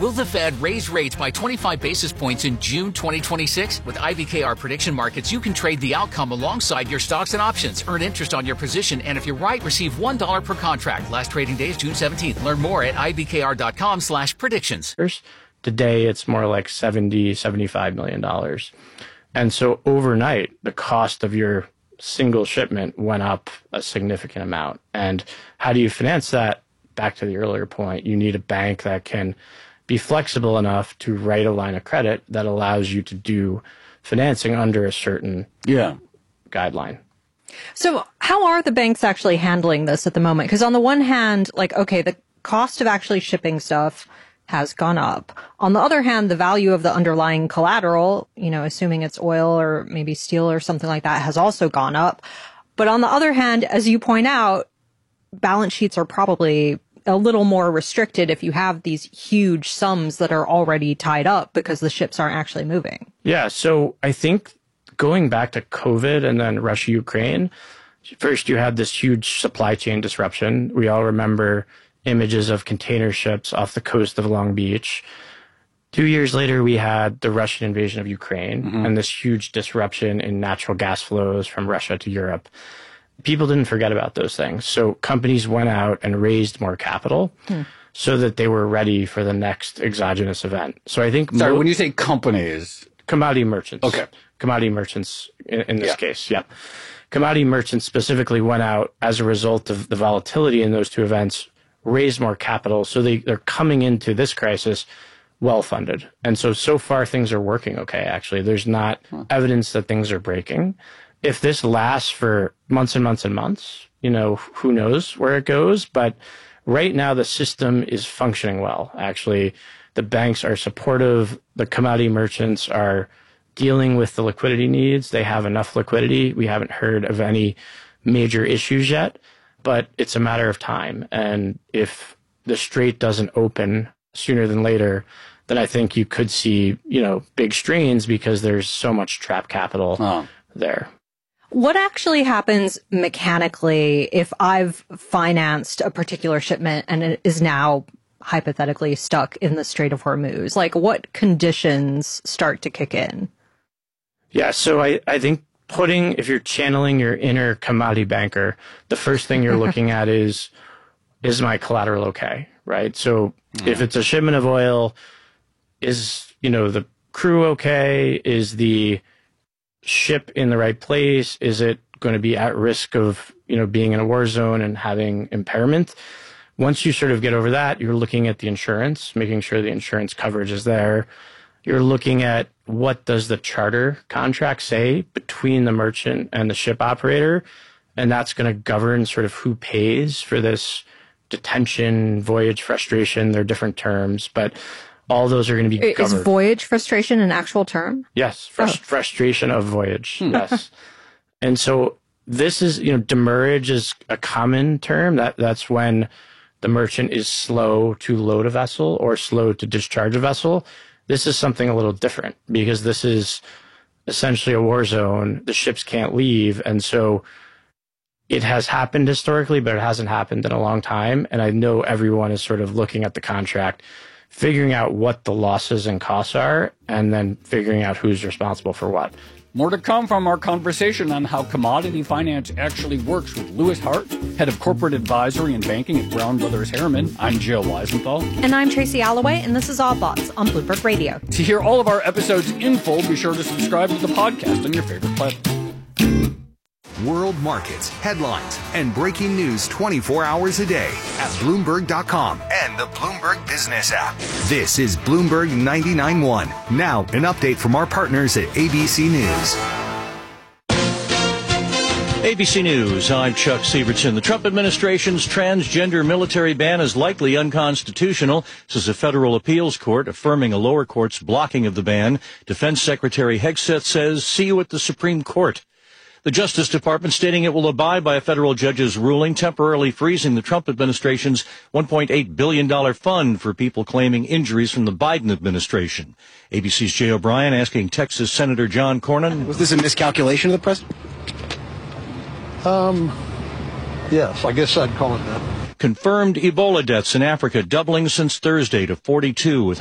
Will the Fed raise rates by 25 basis points in June 2026? With IBKR Prediction Markets, you can trade the outcome alongside your stocks and options. Earn interest on your position, and if you're right, receive $1 per contract. Last trading day is June 17th. Learn more at ibkr.com/predictions. Today, it's more like $75 million. And so overnight, the cost of your single shipment went up a significant amount. And how do you finance that? Back to the earlier point, you need a bank that can be flexible enough to write a line of credit that allows you to do financing under a certain guideline. So how are the banks actually handling this at the moment? Because on the one hand, like, okay, the cost of actually shipping stuff has gone up. On the other hand, the value of the underlying collateral, you know, assuming it's oil or maybe steel or something like that, has also gone up. But on the other hand, as you point out, balance sheets are probably a little more restricted if you have these huge sums that are already tied up because the ships aren't actually moving. Yeah, so I think going back to COVID and then Russia-Ukraine, first you had this huge supply chain disruption. We all remember images of container ships off the coast of Long Beach. 2 years later, we had the Russian invasion of Ukraine and this huge disruption in natural gas flows from Russia to Europe. People didn't forget about those things. So companies went out and raised more capital so that they were ready for the next exogenous event. So I think... Sorry, when you say companies... Commodity merchants. Okay. Commodity merchants in this case, yeah. Commodity merchants specifically went out as a result of the volatility in those two events, raised more capital. So they're coming into this crisis well-funded. And so far things are working okay, actually. There's not evidence that things are breaking. If this lasts for months and months and months, you know, who knows where it goes. But right now, the system is functioning well. Actually, the banks are supportive. The commodity merchants are dealing with the liquidity needs. They have enough liquidity. We haven't heard of any major issues yet, but it's a matter of time. And if the strait doesn't open sooner than later, then I think you could see, you know, big strains because there's so much trapped capital there. What actually happens mechanically if I've financed a particular shipment and it is now hypothetically stuck in the Strait of Hormuz? Like, what conditions start to kick in? Yeah, so I think if you're channeling your inner commodity banker, the first thing you're looking at is my collateral okay, right? So if it's a shipment of oil, is, you know, the crew okay? Is the ship in the right place? Is it going to be at risk of, you know, being in a war zone and having impairment? Once you sort of get over that, you're looking at the insurance, making sure the insurance coverage is there. You're looking at what does the charter contract say between the merchant and the ship operator, and that's going to govern sort of who pays for this detention, voyage frustration. There are different terms, but all those are going to be covered. Is voyage frustration an actual term? Yes, frustration of voyage, yes. And so this is, you know, demurrage is a common term. That's when the merchant is slow to load a vessel or slow to discharge a vessel. This is something a little different because this is essentially a war zone. The ships can't leave. And so it has happened historically, but it hasn't happened in a long time. And I know everyone is sort of looking at the contract, figuring out what the losses and costs are, and then figuring out who's responsible for what. More to come from our conversation on how commodity finance actually works with Louis Hart, head of corporate advisory and banking at Brown Brothers Harriman. I'm Joe Weisenthal. And I'm Tracy Alloway, and this is All Thoughts on Bloomberg Radio. To hear all of our episodes in full, be sure to subscribe to the podcast on your favorite platform. World markets, headlines, and breaking news 24 hours a day at Bloomberg.com and the Bloomberg Business app. This is Bloomberg 99.1. Now, an update from our partners at ABC News. ABC News, I'm Chuck Sievertson. The Trump administration's transgender military ban is likely unconstitutional, says a federal appeals court affirming a lower court's blocking of the ban. Defense Secretary Hegseth says, see you at the Supreme Court. The Justice Department stating it will abide by a federal judge's ruling temporarily freezing the Trump administration's $1.8 billion fund for people claiming injuries from the Biden administration. ABC's Jay O'Brien asking Texas Senator John Cornyn. Was this a miscalculation of the president? Yes, I guess I'd call it that. Confirmed Ebola deaths in Africa doubling since Thursday to 42, with